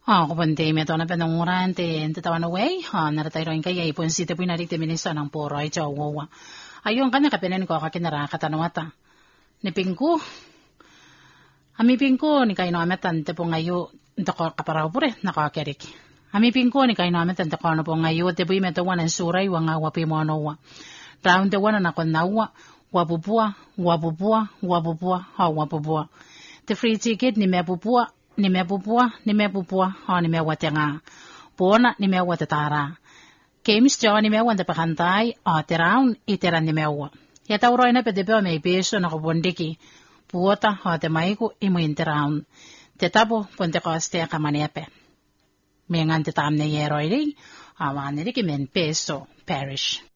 Kupante me tona pe nonguran te tawana way na tayo rin kaya ipon si te pinarik te minisa ng poro ay chawawa ayun kanya kapenen ko kakinara katanawata ni pingku ami pingku ni kaino ametan te po ngayo ndako kaparaw pure nakakerik ami pingku ni kaino ametan te kono po ngayo te bui meto wanan suray wanga wapi mo anowa round the one na konawa wapupua the free ticket ni mepupua ni mepupua ni mewatenga pona ni mewatatara games jo ni mewanda pakantai te round iteran ni mewa ya tauro ina pede pe me peso na kobondiki puota te maiku imu interound te tabo ponte koste kamanepe me ngante tamne yeroiri awaneri ki men peso parish